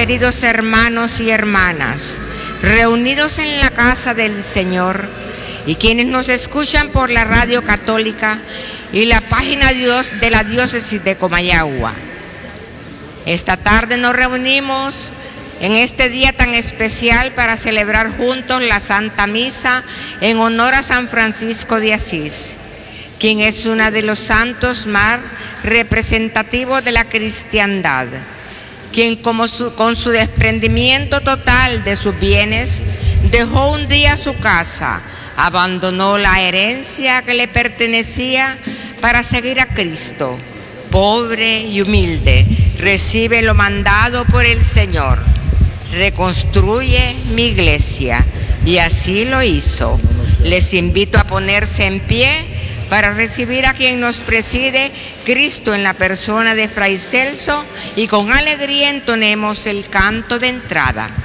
queridos hermanos y hermanas, reunidos en la casa del Señor, y quienes nos escuchan por la radio católica y la página de la diócesis de Comayagua. Esta tarde nos reunimos en este día tan especial para celebrar juntos la Santa Misa en honor a San Francisco de Asís, quien es uno de los santos más representativos de la cristiandad, quien con su desprendimiento total de sus bienes dejó un día su casa, abandonó la herencia que le pertenecía para seguir a Cristo. Pobre y humilde, recibe lo mandado por el Señor: reconstruye mi iglesia, y así lo hizo. Les invito a ponerse en pie para recibir a quien nos preside, Cristo en la persona de Fray Celso, y con alegría entonemos el canto de entrada.